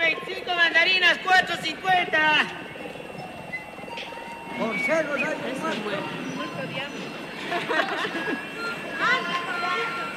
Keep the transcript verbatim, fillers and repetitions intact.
veinticinco mandarinas, cuatro cincuenta. Por cero, no hay Eso es más. bueno. Muerto de hambre.